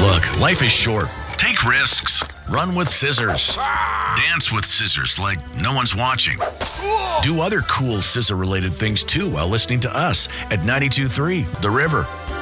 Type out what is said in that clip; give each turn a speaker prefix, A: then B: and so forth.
A: Look, life is short. Take risks. Run with scissors. Dance with scissors like no one's watching. Do other cool scissor-related things too while listening to us at 92.3 The River.